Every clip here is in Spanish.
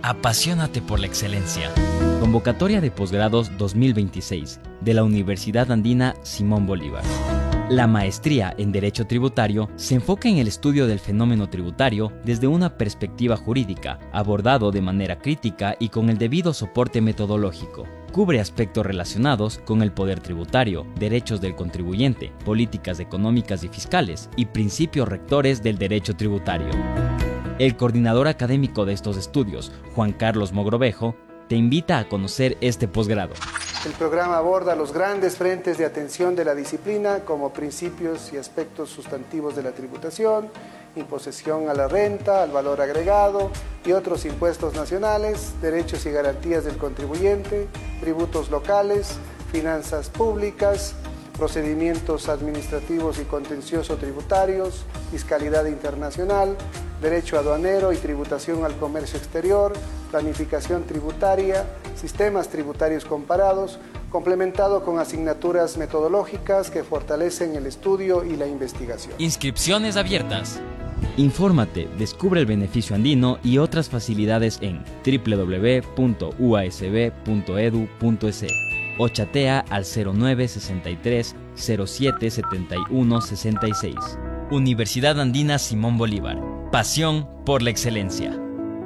Apasionate por la excelencia. Convocatoria de posgrados 2026 de la Universidad Andina Simón Bolívar. La maestría en Derecho Tributario se enfoca en el estudio del fenómeno tributario desde una perspectiva jurídica, abordado de manera crítica y con el debido soporte metodológico. Cubre aspectos relacionados con el poder tributario, derechos del contribuyente, políticas económicas y fiscales y principios rectores del derecho tributario. El coordinador académico de estos estudios, Juan Carlos Mogrovejo, te invita a conocer este posgrado. El programa aborda los grandes frentes de atención de la disciplina como principios y aspectos sustantivos de la tributación, imposición a la renta, al valor agregado y otros impuestos nacionales, derechos y garantías del contribuyente, tributos locales, finanzas públicas, procedimientos administrativos y contencioso tributarios, fiscalidad internacional, derecho aduanero y tributación al comercio exterior, planificación tributaria, sistemas tributarios comparados, complementado con asignaturas metodológicas que fortalecen el estudio y la investigación. Inscripciones abiertas. Infórmate, descubre el beneficio andino y otras facilidades en www.uasb.edu.es o chatea al 0963 07 71 66. Universidad Andina Simón Bolívar. Pasión por la excelencia.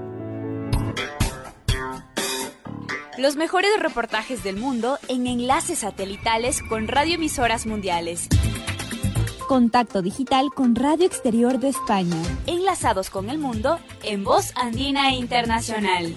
Los mejores reportajes del mundo en enlaces satelitales con radioemisoras mundiales. Contacto digital con Radio Exterior de España. Enlazados con el mundo en Voz Andina Internacional.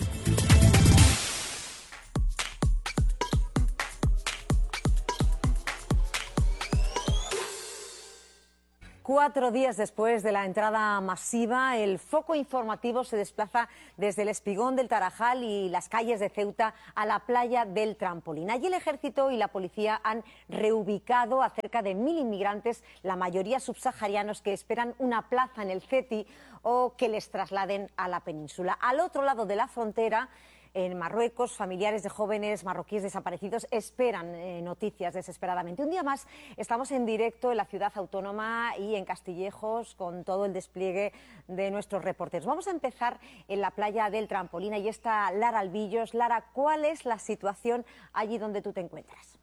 Cuatro días después de la entrada masiva, el foco informativo se desplaza desde el Espigón del Tarajal y las calles de Ceuta a la playa del Trampolín. Allí el ejército y la policía han reubicado a cerca de 1000 inmigrantes, la mayoría subsaharianos, que esperan una plaza en el CETI o que les trasladen a la península. Al otro lado de la frontera, en Marruecos, familiares de jóvenes marroquíes desaparecidos esperan noticias desesperadamente. Un día más estamos en directo en la ciudad autónoma y en Castillejos con todo el despliegue de nuestros reporteros. Vamos a empezar en la playa del Trampolín. Ahí está Lara Albillos. Lara, ¿cuál es la situación allí donde tú te encuentras?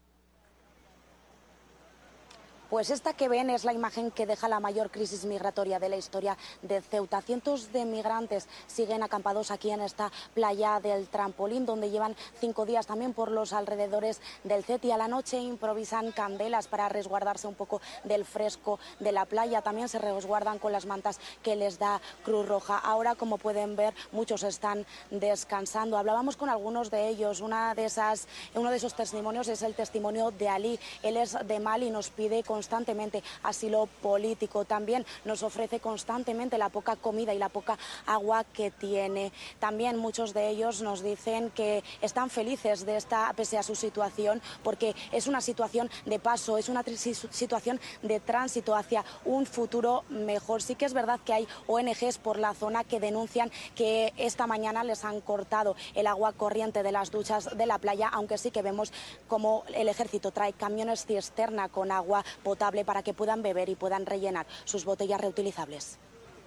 Pues esta que ven es la imagen que deja la mayor crisis migratoria de la historia de Ceuta. Cientos de migrantes siguen acampados aquí en esta playa del Trampolín, donde llevan 5 días también por los alrededores del CETI. A la noche improvisan candelas para resguardarse un poco del fresco de la playa. También se resguardan con las mantas que les da Cruz Roja. Ahora, como pueden ver, muchos están descansando. Hablábamos con algunos de ellos. Uno de esos testimonios es el testimonio de Ali. Él es de Mali y nos pide constantemente asilo político. También nos ofrece constantemente la poca comida y la poca agua que tiene. También muchos de ellos nos dicen que están felices pese a su situación, porque es una situación de paso, es una situación de tránsito hacia un futuro mejor. Sí que es verdad que hay ONGs por la zona que denuncian que esta mañana les han cortado el agua corriente de las duchas de la playa, aunque sí que vemos como el ejército trae camiones cisterna con agua potable para que puedan beber y puedan rellenar sus botellas reutilizables.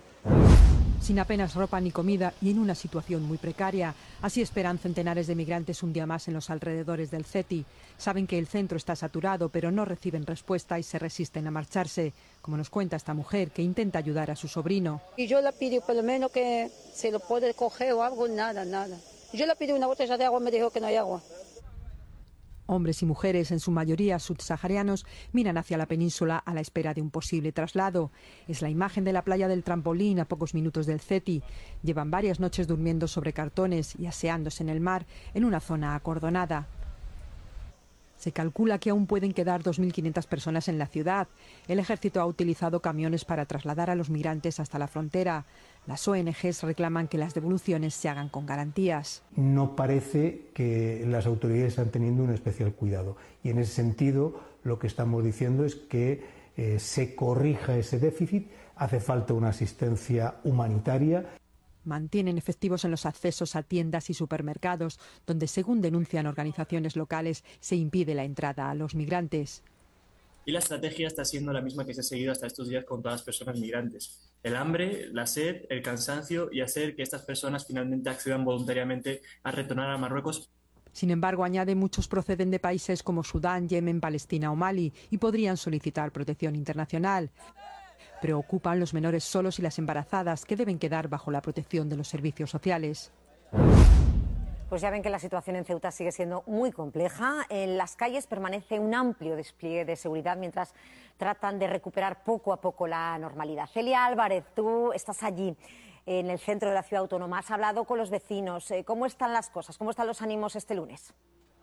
Sin apenas ropa ni comida y en una situación muy precaria. Así esperan centenares de migrantes un día más en los alrededores del CETI. Saben que el centro está saturado, pero no reciben respuesta y se resisten a marcharse, como nos cuenta esta mujer que intenta ayudar a su sobrino. Y yo le pido por lo menos que se lo puede coger o algo, nada. Yo le pido una botella de agua, me dijo que no hay agua. Hombres y mujeres, en su mayoría subsaharianos, miran hacia la península a la espera de un posible traslado. Es la imagen de la playa del Trampolín a pocos minutos del CETI. Llevan varias noches durmiendo sobre cartones y aseándose en el mar en una zona acordonada. Se calcula que aún pueden quedar 2.500 personas en la ciudad. El ejército ha utilizado camiones para trasladar a los migrantes hasta la frontera. Las ONGs reclaman que las devoluciones se hagan con garantías. No parece que las autoridades están teniendo un especial cuidado. Y en ese sentido, lo que estamos diciendo es que se corrija ese déficit. Hace falta una asistencia humanitaria. Mantienen efectivos en los accesos a tiendas y supermercados, donde, según denuncian organizaciones locales, se impide la entrada a los migrantes. y la estrategia está siendo la misma que se ha seguido hasta estos días con todas las personas migrantes. El hambre, la sed, el cansancio y hacer que estas personas finalmente accedan voluntariamente a retornar a Marruecos. Sin embargo, añade, muchos proceden de países como Sudán, Yemen, Palestina o Mali y podrían solicitar protección internacional. Preocupan los menores solos y las embarazadas, que deben quedar bajo la protección de los servicios sociales. Pues ya ven que la situación en Ceuta sigue siendo muy compleja. En las calles permanece un amplio despliegue de seguridad mientras tratan de recuperar poco a poco la normalidad. Celia Álvarez, tú estás allí, en el centro de la ciudad autónoma. Has hablado con los vecinos. ¿Cómo están las cosas? ¿Cómo están los ánimos este lunes?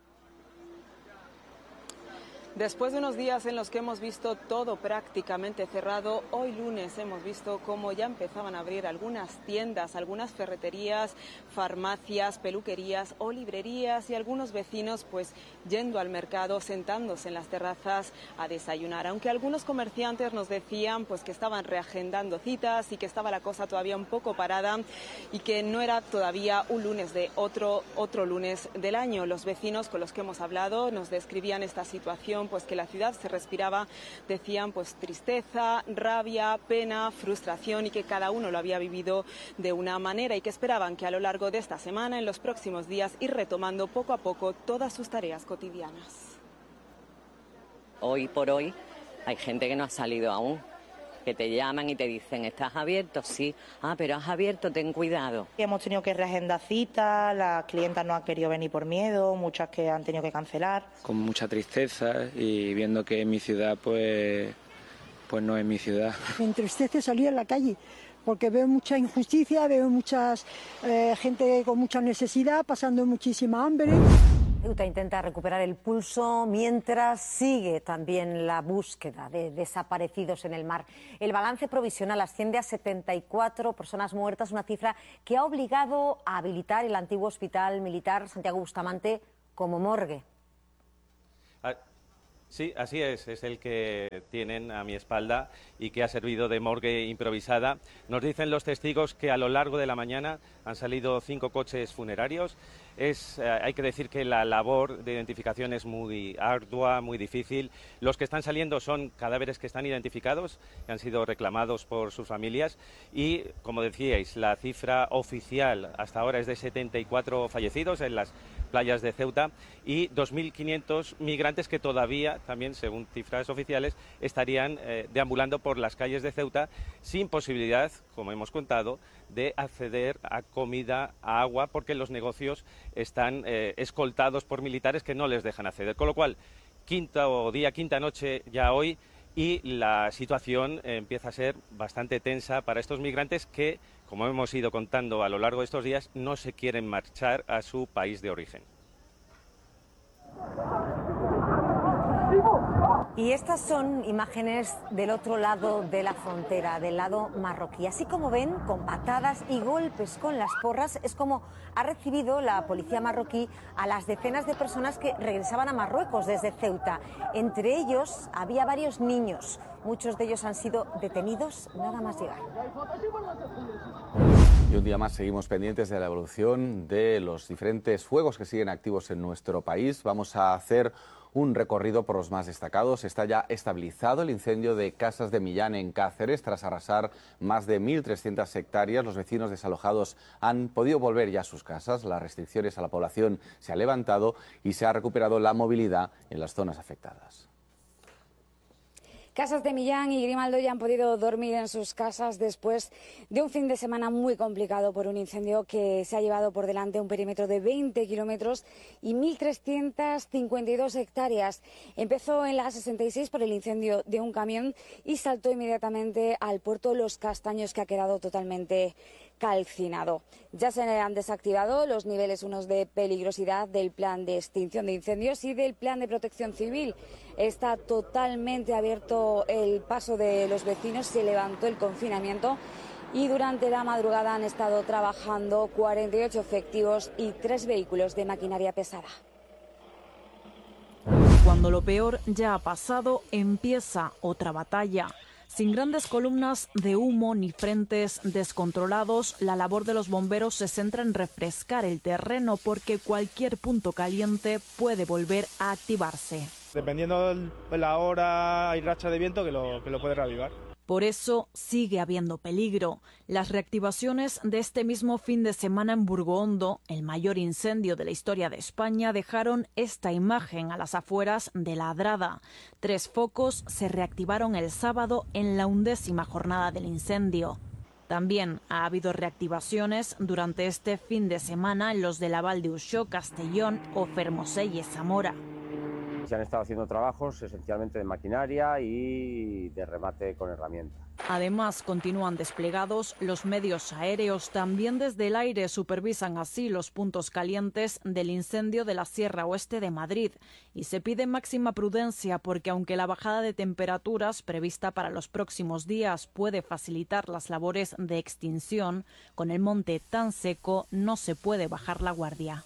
Después de unos días en los que hemos visto todo prácticamente cerrado, hoy lunes hemos visto cómo ya empezaban a abrir algunas tiendas, algunas ferreterías, farmacias, peluquerías o librerías, y algunos vecinos pues yendo al mercado, sentándose en las terrazas a desayunar. Aunque algunos comerciantes nos decían pues que estaban reagendando citas y que estaba la cosa todavía un poco parada y que no era todavía un lunes de otro lunes del año. Los vecinos con los que hemos hablado nos describían esta situación, pues que la ciudad se respiraba, decían, pues tristeza, rabia, pena, frustración, y que cada uno lo había vivido de una manera, y que esperaban que a lo largo de esta semana, en los próximos días, ir retomando poco a poco todas sus tareas cotidianas. Hoy por hoy hay gente que no ha salido aún, que te llaman y te dicen, ¿estás abierto? Sí. Ah, pero has abierto, ten cuidado. Hemos tenido que reagendar citas, las clientas no han querido venir por miedo, muchas que han tenido que cancelar. Con mucha tristeza y viendo que en mi ciudad pues no es mi ciudad. Me entristece salir a la calle porque veo mucha injusticia, veo mucha gente con mucha necesidad, pasando muchísima hambre. Ceuta intenta recuperar el pulso mientras sigue también la búsqueda de desaparecidos en el mar. El balance provisional asciende a 74 personas muertas, una cifra que ha obligado a habilitar el antiguo hospital militar Santiago Bustamante como morgue. Sí, así es el que tienen a mi espalda y que ha servido de morgue improvisada. Nos dicen los testigos que a lo largo de la mañana han salido 5 coches funerarios. Hay que decir que la labor de identificación es muy ardua, muy difícil. Los que están saliendo son cadáveres que están identificados, que han sido reclamados por sus familias, y, como decíais, la cifra oficial hasta ahora es de 74 fallecidos en las playas de Ceuta y 2.500 migrantes que todavía, también según cifras oficiales, estarían deambulando por las calles de Ceuta sin posibilidad, como hemos contado, de acceder a comida, a agua, porque los negocios están escoltados por militares que no les dejan acceder. Con lo cual, quinta noche ya hoy, y la situación empieza a ser bastante tensa para estos migrantes que, como hemos ido contando a lo largo de estos días, no se quieren marchar a su país de origen. Y estas son imágenes del otro lado de la frontera, del lado marroquí. Así como ven, con patadas y golpes con las porras, es como ha recibido la policía marroquí a las decenas de personas que regresaban a Marruecos desde Ceuta. Entre ellos había varios niños. Muchos de ellos han sido detenidos nada más llegar. Y un día más seguimos pendientes de la evolución de los diferentes fuegos que siguen activos en nuestro país. Vamos a hacer un recorrido por los más destacados. Está ya estabilizado el incendio de Casas de Millán en Cáceres. Tras arrasar más de 1.300 hectáreas, los vecinos desalojados han podido volver ya a sus casas. Las restricciones a la población se han levantado y se ha recuperado la movilidad en las zonas afectadas. Casas de Millán y Grimaldo ya han podido dormir en sus casas después de un fin de semana muy complicado por un incendio que se ha llevado por delante un perímetro de 20 kilómetros y 1.352 hectáreas. Empezó en la 66 por el incendio de un camión y saltó inmediatamente al puerto Los Castaños, que ha quedado totalmente calcinado. Ya se han desactivado los niveles 1 de peligrosidad del plan de extinción de incendios y del plan de protección civil. Está totalmente abierto el paso de los vecinos, se levantó el confinamiento y durante la madrugada han estado trabajando 48 efectivos y 3 vehículos de maquinaria pesada. Cuando lo peor ya ha pasado, empieza otra batalla. Sin grandes columnas de humo ni frentes descontrolados, la labor de los bomberos se centra en refrescar el terreno porque cualquier punto caliente puede volver a activarse. Dependiendo de la hora, hay racha de viento que lo puede reavivar. Por eso sigue habiendo peligro. Las reactivaciones de este mismo fin de semana en Burgoondo, el mayor incendio de la historia de España, dejaron esta imagen a las afueras de La Adrada. 3 focos se reactivaron el sábado en la 11ª jornada del incendio. También ha habido reactivaciones durante este fin de semana en los de la Val d'Uixó, Castellón o Fermoselle, Zamora. Se han estado haciendo trabajos esencialmente de maquinaria y de remate con herramientas. Además, continúan desplegados los medios aéreos. También desde el aire supervisan así los puntos calientes del incendio de la Sierra Oeste de Madrid. Y se pide máxima prudencia porque aunque la bajada de temperaturas prevista para los próximos días puede facilitar las labores de extinción, con el monte tan seco no se puede bajar la guardia.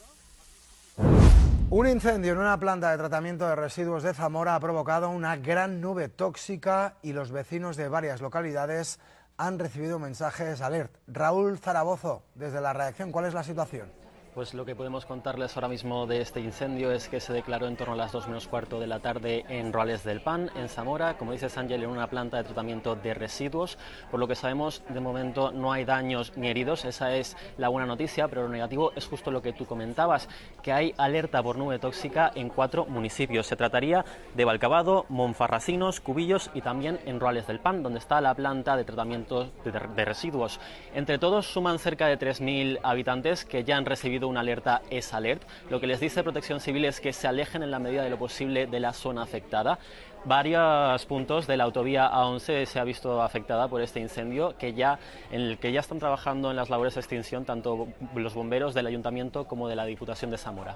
Un incendio en una planta de tratamiento de residuos de Zamora ha provocado una gran nube tóxica y los vecinos de varias localidades han recibido mensajes alert. Raúl Zaragozo, desde la redacción, ¿cuál es la situación? Pues lo que podemos contarles ahora mismo de este incendio es que se declaró en torno a las 2 menos cuarto de la tarde en Roales del Pan, en Zamora, como dices Ángel, en una planta de tratamiento de residuos. Por lo que sabemos, de momento no hay daños ni heridos, esa es la buena noticia, pero lo negativo es justo lo que tú comentabas, que hay alerta por nube tóxica en 4 municipios. Se trataría de Valcabado, Monfarracinos, Cubillos y también en Roales del Pan, donde está la planta de tratamiento de residuos. Entre todos suman cerca de 3.000 habitantes que ya han recibido una alerta ESALERT. Lo que les dice Protección Civil es que se alejen en la medida de lo posible de la zona afectada. Varios puntos de la autovía A11 se ha visto afectada por este incendio, en el que ya están trabajando en las labores de extinción tanto los bomberos del Ayuntamiento como de la Diputación de Zamora.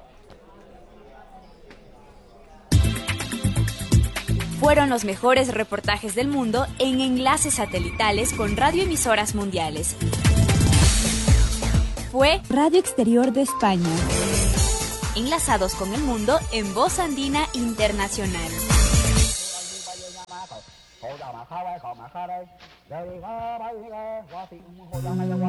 Fueron los mejores reportajes del mundo en enlaces satelitales con radioemisoras mundiales. Fue Radio Exterior de España. Enlazados con el mundo en Voz Andina Internacional.